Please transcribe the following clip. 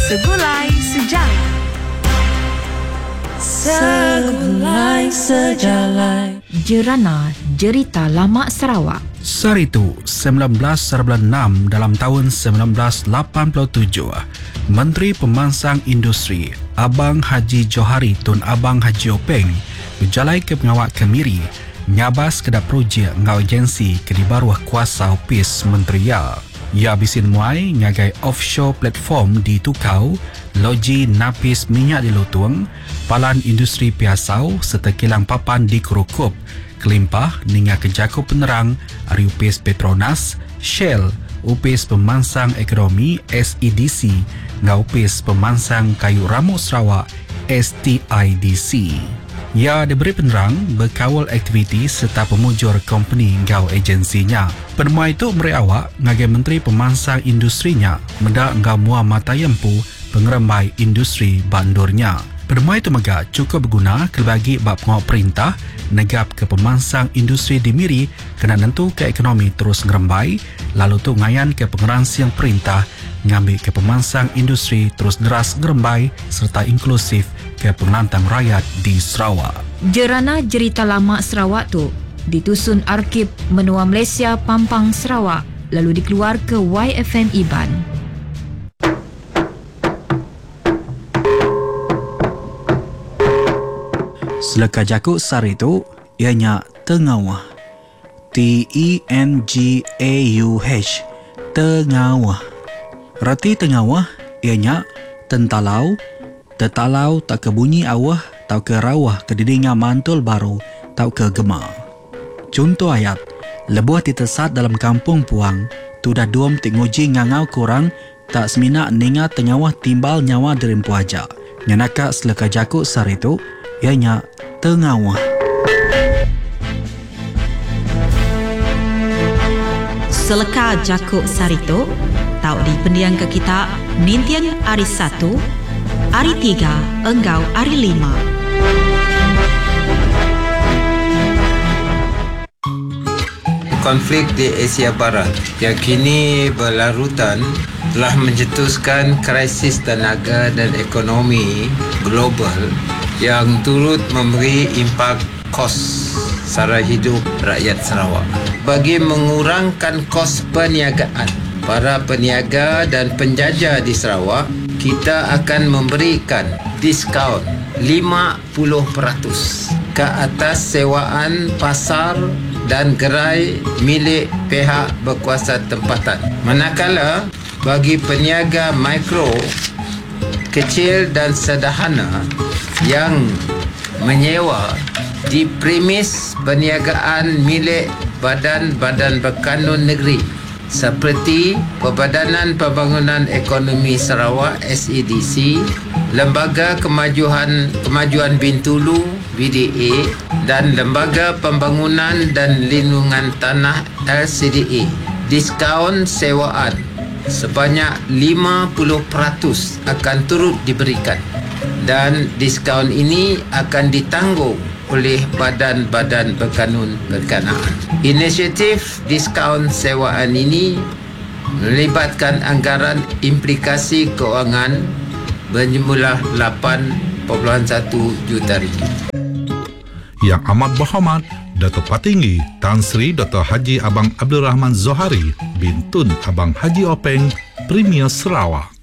Segulai Sejarah. Segulai Sejarah. Jerana Jerita Lama Sarawak. Saritu 1996 dalam tahun 1987, Menteri Pemansang Industri Abang Haji Johari Tun Abang Haji Openg berjalai ke pengawak Kemiri nyabas kedap projek ngau agensi ke di baruah kuasa opis menterial. Ia bisin muai ngagai offshore platform di Tukau, loji napis minyak di Lutung, palan industri piasau serta kilang papan di Kerukup, kelimpah ninga kejaku penerang ari upis Petronas, Shell, upis pemansang ekonomi SEDC, ngau upis pemansang kayu ramuk Sarawak STIDC. Ia diberi penerang berkawal aktiviti serta pemujur company ngau agensinya. Penemuan itu beri awak ngagai Menteri Pemansang Industrinya mendak ngau mua mata yempu pengerembai industri bandurnya. Penemuan itu megak cukup berguna kelebagi bab pengawal perintah negap ke pemansang industri di Miri kena nentu ke ekonomi terus ngerembai lalu tu ngayan ke pengeransian perintah ngambil ke pemansang industri terus deras ngerembai serta inklusif ke pengelantang rakyat di Sarawak. Jerana Jerita Lama Sarawak tu ditusun Arkib Menua Malaysia Pampang Sarawak lalu dikeluar ke YFM Iban. Seleka jakuk sar itu ianya Tengawah. TENGAUH Tengawah. Rati Tengawah ianya tentalau, tetalau tak kebunyi awah tau ke rawah ke didinga mantul baru tau ke gema. Contoh ayat, lebuh ditesat dalam kampung puang, tu dah duam tik nguji ngangau kurang tak semina ninga Tengawah timbal nyawa derimpu aja. Nyanaka seleka jakuk sar itu ianya Tengawah. Seleka jakuk sarito tau di pendiang ke kita nintian hari 1, hari 3, enggau hari 5. Konflik di Asia Barat yang kini berlarutan telah mencetuskan krisis tenaga dan ekonomi global yang turut memberi impak kos sara hidup rakyat Sarawak. Bagi mengurangkan kos perniagaan, para peniaga dan penjaja di Sarawak, kita akan memberikan diskaun 50% ke atas sewaan pasar dan gerai milik pihak berkuasa tempatan. Manakala bagi peniaga mikro, kecil dan sederhana yang menyewa di premis perniagaan milik badan-badan berkanun negeri seperti Perbadanan Pembangunan Ekonomi Sarawak SEDC, Lembaga Kemajuan Bintulu VDA dan Lembaga Pembangunan dan Lindungan Tanah LCDA, diskaun sewaan sebanyak 50% akan turut diberikan dan diskaun ini akan ditanggung oleh badan-badan berkanun berkenaan. Inisiatif diskaun sewaan ini melibatkan anggaran implikasi kewangan berjumlah 8.1 juta ringgit. Yang amat berhormat Dato' Patinggi Tan Sri Dr. Haji Abang Abdul Rahman Zohari bin Tun Abang Haji Openg, Premier Sarawak.